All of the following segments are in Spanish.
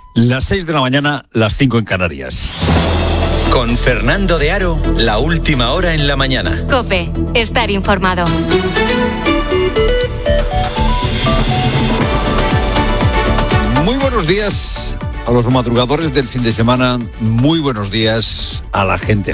Las 6 de la mañana, las 5 en Canarias. Con Fernando de Aro, la última hora en la mañana. COPE, estar informado. Muy buenos días a los madrugadores del fin de semana. Muy buenos días a la gente.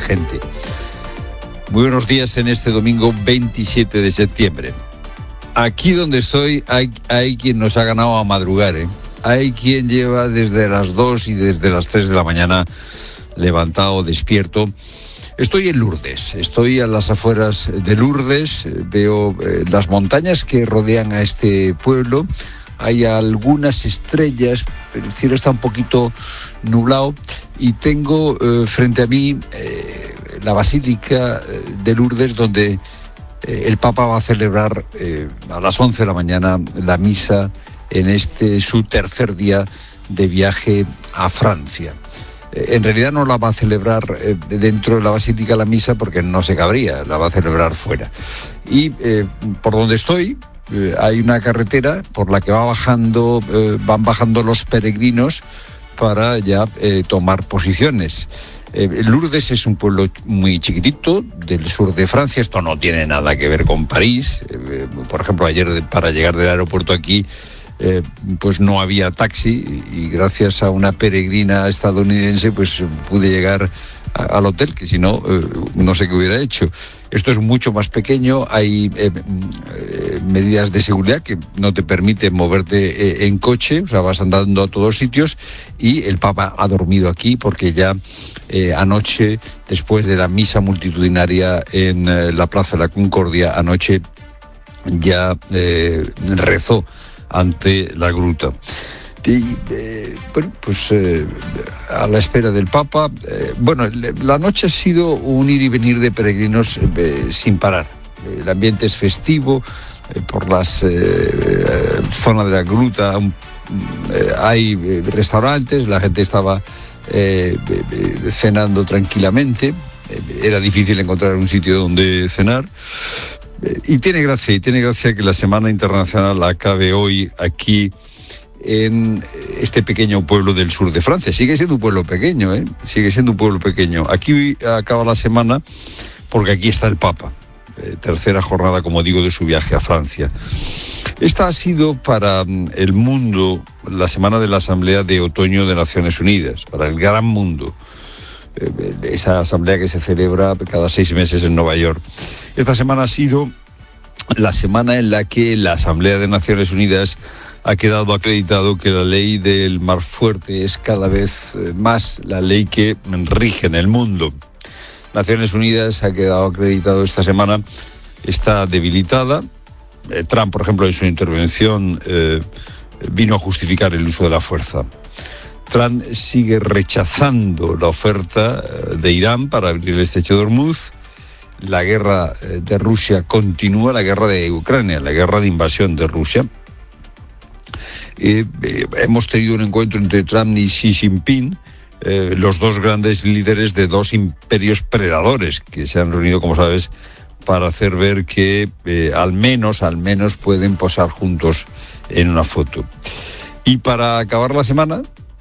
Muy buenos días en este domingo 27 de septiembre. Aquí donde estoy hay quien nos ha ganado a madrugar, ¿eh? Hay quien lleva desde las 2 y desde las 3 de la mañana levantado, despierto. Estoy en Lourdes, estoy a las afueras de Lourdes, veo las montañas que rodean a este pueblo. Hay algunas estrellas, el cielo está un poquito nublado y tengo frente a mí la Basílica de Lourdes, donde el Papa va a celebrar a las 11 de la mañana la misa en su tercer día de viaje a Francia. En realidad no la va a celebrar dentro de la Basílica la misa porque no se cabría, la va a celebrar fuera. Y por donde estoy hay una carretera por la que van bajando los peregrinos para ya tomar posiciones. Lourdes es un pueblo muy chiquitito del sur de Francia. Esto no tiene nada que ver con París. Por ejemplo, ayer para llegar del aeropuerto aquí pues no había taxi y gracias a una peregrina estadounidense pues pude llegar al hotel, que si no, no sé qué hubiera hecho. Esto es mucho más pequeño, hay medidas de seguridad que no te permiten moverte en coche, o sea, vas andando a todos sitios, y el Papa ha dormido aquí porque ya anoche, después de la misa multitudinaria en la Plaza de la Concordia, anoche ya rezó ante la gruta. Y bueno, pues a la espera del Papa. Bueno, la noche ha sido un ir y venir de peregrinos sin parar. El ambiente es festivo, por las zonas de la gruta hay restaurantes, la gente estaba cenando tranquilamente, era difícil encontrar un sitio donde cenar. Y tiene gracia que la Semana Internacional acabe hoy aquí en este pequeño pueblo del sur de Francia. Sigue siendo un pueblo pequeño, sigue siendo un pueblo pequeño. Aquí acaba la semana porque aquí está el Papa. Tercera jornada, como digo, de su viaje a Francia. Esta ha sido para el mundo la semana de la Asamblea de Otoño de Naciones Unidas, para el gran mundo. Esa asamblea que se celebra cada 6 meses en Nueva York. Esta semana ha sido la semana en la que la Asamblea de Naciones Unidas ha quedado acreditado que la ley del mar fuerte es cada vez más la ley que rige en el mundo. Naciones Unidas ha quedado acreditado esta semana, está debilitada. Trump, por ejemplo, en su intervención vino a justificar el uso de la fuerza. Trump sigue rechazando la oferta de Irán para abrir el estrecho de Hormuz. La guerra de Rusia continúa, la guerra de Ucrania, la guerra de invasión de Rusia. Hemos tenido un encuentro entre Trump y Xi Jinping, los dos grandes líderes de dos imperios predadores que se han reunido, como sabes, para hacer ver que al menos pueden posar juntos en una foto. Y para acabar la semana,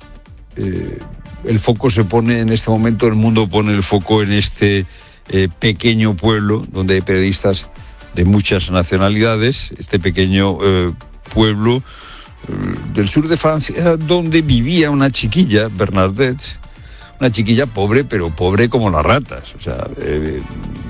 el foco se pone en este momento, el mundo pone el foco en este pequeño pueblo donde hay periodistas de muchas nacionalidades, este pequeño pueblo del sur de Francia, donde vivía una chiquilla, Bernadette, una chiquilla pobre, pero pobre como las ratas. O sea,